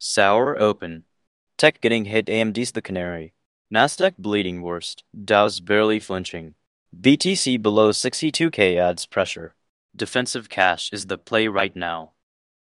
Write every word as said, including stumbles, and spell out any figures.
Sour open. Tech getting hit, A M D's the canary. Nasdaq bleeding worst, Dow's barely flinching. B T C below sixty-two K adds pressure. Defensive cash is the play right now.